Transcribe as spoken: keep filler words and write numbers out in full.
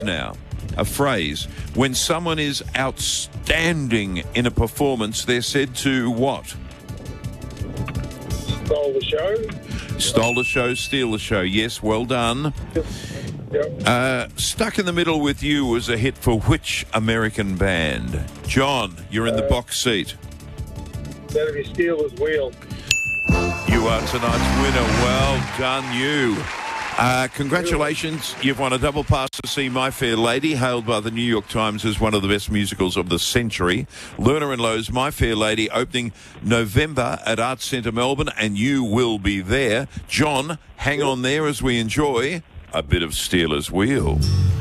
now, a phrase. When someone is outstanding in a performance, they're said to what? Stole the show. Stole the show, steal the show. Yes, well done. Yep. Uh, Stuck in the Middle with You was a hit for which American band? John, you're in the Uh, box seat. That'll be Steelers Wheel. You are tonight's winner. Well done, you. Uh, congratulations. You've won a double pass to see My Fair Lady, hailed by the New York Times as one of the best musicals of the century. Lerner and Lowe's My Fair Lady opening November at Arts Centre Melbourne, and you will be there. John, hang on there as we enjoy a bit of Steelers Wheel.